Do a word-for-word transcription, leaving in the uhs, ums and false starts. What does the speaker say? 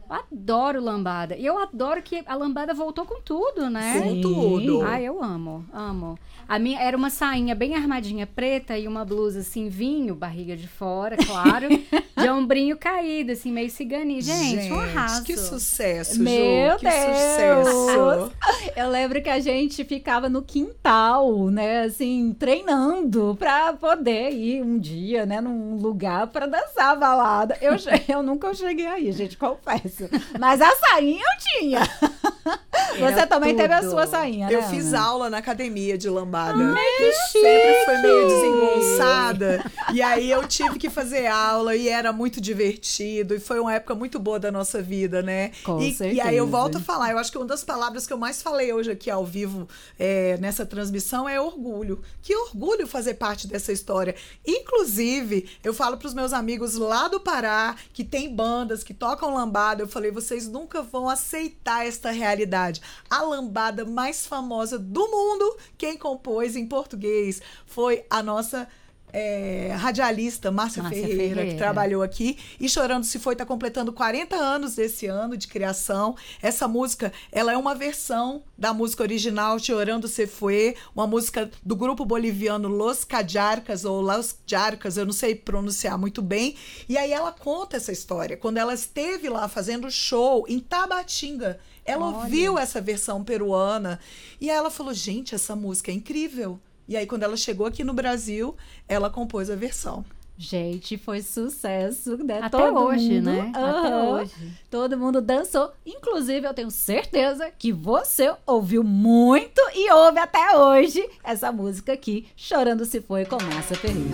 Eu adoro lambada. E eu adoro que a lambada voltou com tudo, né? Com tudo. Ai, eu amo, amo. A minha era uma sainha bem armadinha preta e uma blusa assim, vinho, barriga de fora, claro, de ombrinho caído, assim, meio ciganinho. Gente, Gente, um arraso. que sucesso, Meu Ju, que Deus! sucesso. Eu lembro que a gente ficava no quintal, né, assim, treinando pra poder ir um dia, né, num lugar pra dançar a balada. Eu, che- eu nunca cheguei aí, gente, confesso. Mas a sainha eu tinha. Era Você também teve a tudo. sua sainha, né, Eu fiz Ana? aula na academia de lambada. que Sempre foi meio desengonçada. E aí eu tive que fazer aula e era muito divertido. E foi uma época muito boa da nossa vida, né? Com e, certeza. e aí eu volto a falar. Eu acho que uma das palavras que eu mais falei hoje aqui ao vivo, é, nessa transmissão, é orgulho. Que orgulho fazer parte dessa história. Inclusive, eu falo para os meus amigos lá do Pará, que tem bandas, que tocam lambada. Eu falei, vocês nunca vão aceitar esta realidade. A lambada mais famosa do mundo, quem compôs em português foi a nossa é, radialista Márcia, Márcia Ferreira, Ferreira. que trabalhou aqui. E Chorando Se Foi está completando quarenta anos desse ano de criação. Essa música, ela é uma versão da música original Chorando Se Foi, uma música do grupo boliviano Los Cajarcas, ou Los Jarcas, eu não sei pronunciar muito bem. E aí ela conta essa história. Quando ela esteve lá fazendo show em Tabatinga, ela Olha. ouviu essa versão peruana e aí ela falou, gente, essa música é incrível. E aí, quando ela chegou aqui no Brasil, ela compôs a versão. Gente, foi sucesso, né? Até Todo hoje, mundo, né? Até aham, hoje. Todo mundo dançou. Inclusive, eu tenho certeza que você ouviu muito e ouve até hoje essa música aqui, Chorando Se Foi, com Márcia Ferreira.